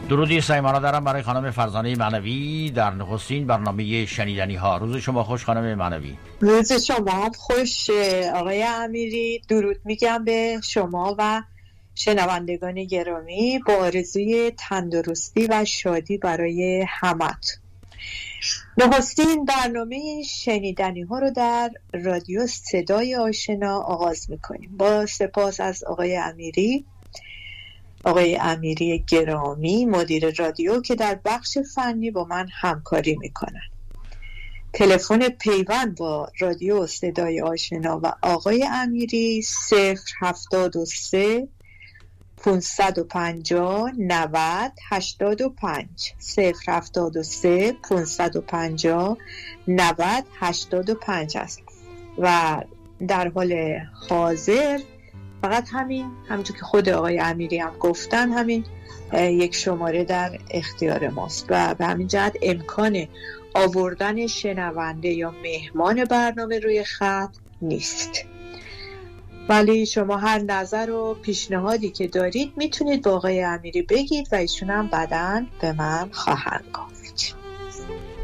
درودی صمیمانه دارم برای خانم فرزانه معنوی در نخستین برنامه شنیدنی ها. روز شما خوش خانم معنوی. روز شما هم خوش آقای امیری. درود میگم به شما و شنوندگان گرامی با آرزوی تندرستی و شادی برای همت. نخستین برنامه شنیدنی ها رو در رادیو صدای آشنا آغاز میکنیم با سپاس از آقای امیری گرامی مدیر رادیو که در بخش فنی با من همکاری میکنن. تلفن پیوند با رادیو صدای آشنا و آقای امیری 073 550 90 85 073 550 90 85 است و در حال حاضر فقط همونجور که خود آقای امیری هم گفتن همین یک شماره در اختیار ماست و به همین جهت امکان آوردن شنونده یا مهمان برنامه روی خط نیست، ولی شما هر نظر و پیشنهادی که دارید میتونید با آقای امیری بگید و ایشون هم بعداً به من خواهند گفت.